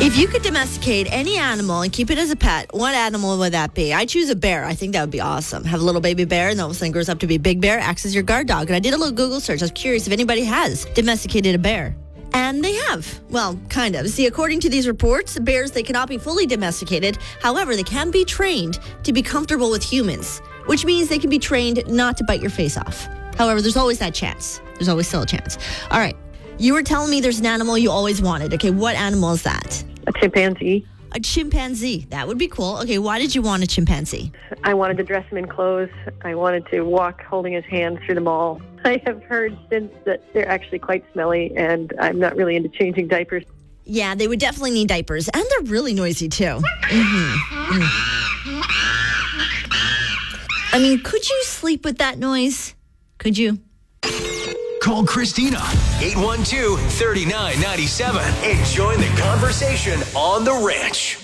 If you could domesticate any animal and keep it as a pet, what animal would that be? I choose a bear. I think that would be awesome. Have a little baby bear, and all of a sudden grows up to be a big bear, acts as your guard dog. And I did a little Google search. I was curious if anybody has domesticated a bear. And they have. Well, kind of. See, according to these reports, bears, they cannot be fully domesticated. However, they can be trained to be comfortable with humans, which means they can be trained not to bite your face off. However, there's always that chance. There's always still a chance. All right. You were telling me there's an animal you always wanted. Okay, what animal is that? A chimpanzee. A chimpanzee. That would be cool. Okay, why did you want a chimpanzee? I wanted to dress him in clothes. I wanted to walk holding his hand through the mall. I have heard since that they're actually quite smelly, and I'm not really into changing diapers. Yeah, they would definitely need diapers, and they're really noisy, too. I mean, could you sleep with that noise? Could you? Call Christina, 812-3997, and join the conversation on The Ranch.